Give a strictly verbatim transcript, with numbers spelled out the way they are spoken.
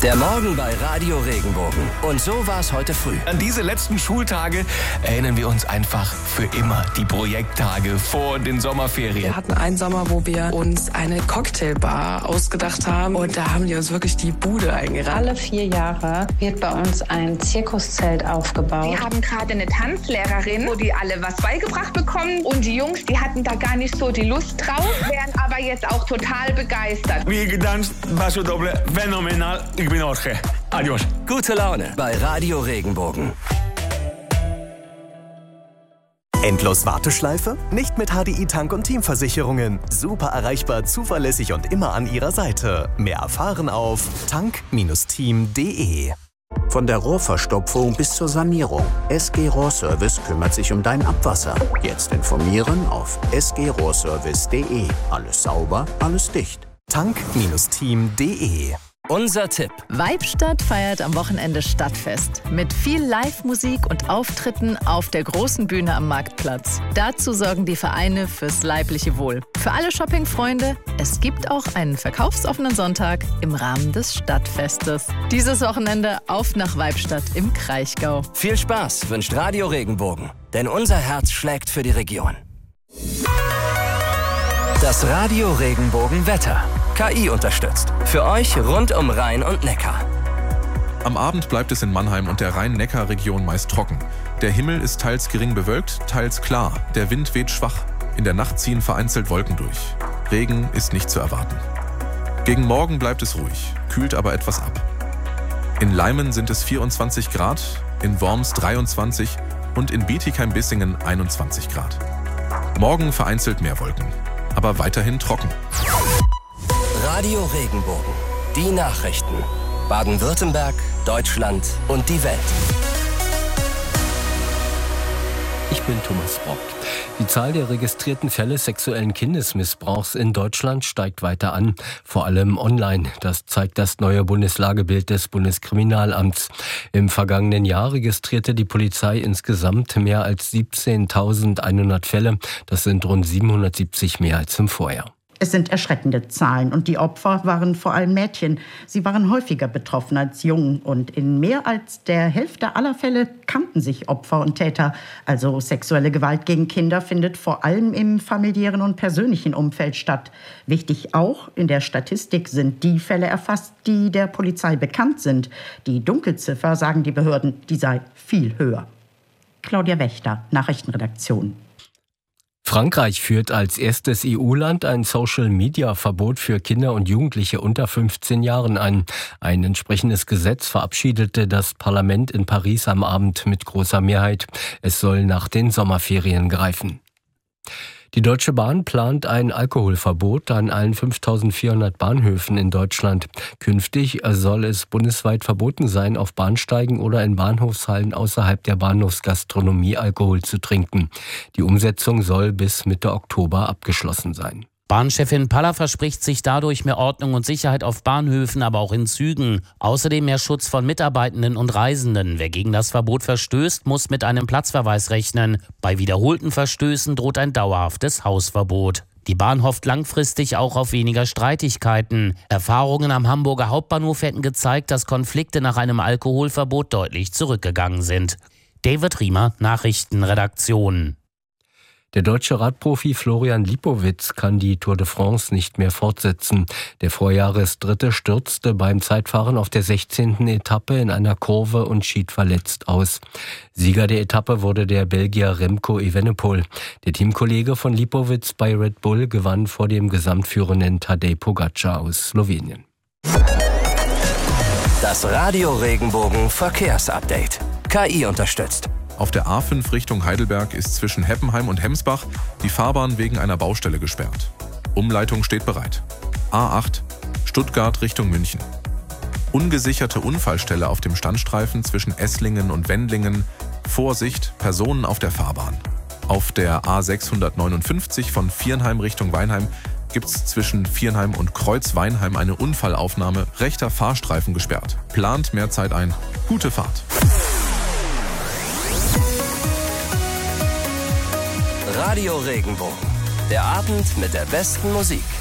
Der Morgen bei Radio Regenbogen. Und so war es heute früh. An diese letzten Schultage erinnern wir uns einfach für immer. Die Projekttage vor den Sommerferien. Wir hatten einen Sommer, wo wir uns eine Cocktailbar ausgedacht haben. Und da haben die uns wirklich die Bude eingerannt. Alle vier Jahre wird bei uns ein Zirkuszelt aufgebaut. Wir haben gerade eine Tanzlehrerin, wo die alle was beigebracht bekommen. Und die Jungs, die hatten da gar nicht so die Lust drauf, wären aber jetzt auch total begeistert. Wie gedanzt, war so doble, phänomenal. Ich bin Jorge. Adios. Gute Laune bei Radio Regenbogen. Endlos Warteschleife? Nicht mit H D I Tank- und Teamversicherungen. Super erreichbar, zuverlässig und immer an Ihrer Seite. Mehr erfahren auf tank Bindestrich team punkt de. Von der Rohrverstopfung bis zur Sanierung. S G Rohrservice kümmert sich um dein Abwasser. Jetzt informieren auf s g rohrservice punkt de. Alles sauber, alles dicht. tank Bindestrich team punkt de. Unser Tipp. Weibstadt feiert am Wochenende Stadtfest. Mit viel Live-Musik und Auftritten auf der großen Bühne am Marktplatz. Dazu sorgen die Vereine fürs leibliche Wohl. Für alle Shoppingfreunde, es gibt auch einen verkaufsoffenen Sonntag im Rahmen des Stadtfestes. Dieses Wochenende auf nach Weibstadt im Kraichgau. Viel Spaß wünscht Radio Regenbogen. Denn unser Herz schlägt für die Region. Das Radio Regenbogen Wetter. K I unterstützt. Für euch rund um Rhein und Neckar. Am Abend bleibt es in Mannheim und der Rhein-Neckar-Region meist trocken. Der Himmel ist teils gering bewölkt, teils klar. Der Wind weht schwach. In der Nacht ziehen vereinzelt Wolken durch. Regen ist nicht zu erwarten. Gegen Morgen bleibt es ruhig, kühlt aber etwas ab. In Leimen sind es vierundzwanzig Grad, in Worms dreiundzwanzig und in Bietigheim-Bissingen einundzwanzig Grad. Morgen vereinzelt mehr Wolken, aber weiterhin trocken. Radio Regenbogen. Die Nachrichten. Baden-Württemberg, Deutschland und die Welt. Ich bin Thomas Brock. Die Zahl der registrierten Fälle sexuellen Kindesmissbrauchs in Deutschland steigt weiter an, vor allem online. Das zeigt das neue Bundeslagebild des Bundeskriminalamts. Im vergangenen Jahr registrierte die Polizei insgesamt mehr als siebzehntausendeinhundert Fälle. Das sind rund siebenhundertsiebzig mehr als im Vorjahr. Es sind erschreckende Zahlen und die Opfer waren vor allem Mädchen. Sie waren häufiger betroffen als Jungen und in mehr als der Hälfte aller Fälle kannten sich Opfer und Täter. Also sexuelle Gewalt gegen Kinder findet vor allem im familiären und persönlichen Umfeld statt. Wichtig auch, in der Statistik sind die Fälle erfasst, die der Polizei bekannt sind. Die Dunkelziffer, sagen die Behörden, die sei viel höher. Claudia Wächter, Nachrichtenredaktion. Frankreich führt als erstes E U-Land ein Social-Media-Verbot für Kinder und Jugendliche unter fünfzehn Jahren ein. Ein entsprechendes Gesetz verabschiedete das Parlament in Paris am Abend mit großer Mehrheit. Es soll nach den Sommerferien greifen. Die Deutsche Bahn plant ein Alkoholverbot an allen fünftausendvierhundert Bahnhöfen in Deutschland. Künftig soll es bundesweit verboten sein, auf Bahnsteigen oder in Bahnhofshallen außerhalb der Bahnhofsgastronomie Alkohol zu trinken. Die Umsetzung soll bis Mitte Oktober abgeschlossen sein. Bahnchefin Paller verspricht sich dadurch mehr Ordnung und Sicherheit auf Bahnhöfen, aber auch in Zügen. Außerdem mehr Schutz von Mitarbeitenden und Reisenden. Wer gegen das Verbot verstößt, muss mit einem Platzverweis rechnen. Bei wiederholten Verstößen droht ein dauerhaftes Hausverbot. Die Bahn hofft langfristig auch auf weniger Streitigkeiten. Erfahrungen am Hamburger Hauptbahnhof hätten gezeigt, dass Konflikte nach einem Alkoholverbot deutlich zurückgegangen sind. David Riemer, Nachrichtenredaktion. Der deutsche Radprofi Florian Lipowitz kann die Tour de France nicht mehr fortsetzen. Der Vorjahresdritte stürzte beim Zeitfahren auf der sechzehnten Etappe in einer Kurve und schied verletzt aus. Sieger der Etappe wurde der Belgier Remco Evenepoel. Der Teamkollege von Lipowitz bei Red Bull gewann vor dem gesamtführenden Tadej Pogačar aus Slowenien. Das Radio Regenbogen Verkehrsupdate. K I unterstützt. Auf der A fünf Richtung Heidelberg ist zwischen Heppenheim und Hemsbach die Fahrbahn wegen einer Baustelle gesperrt. Umleitung steht bereit. A acht Stuttgart Richtung München. Ungesicherte Unfallstelle auf dem Standstreifen zwischen Esslingen und Wendlingen. Vorsicht, Personen auf der Fahrbahn. Auf der A sechshundertneunundfünfzig von Viernheim Richtung Weinheim gibt es zwischen Viernheim und Kreuz-Weinheim eine Unfallaufnahme, rechter Fahrstreifen gesperrt. Plant mehr Zeit ein. Gute Fahrt. Radio Regenbogen. Der Abend mit der besten Musik.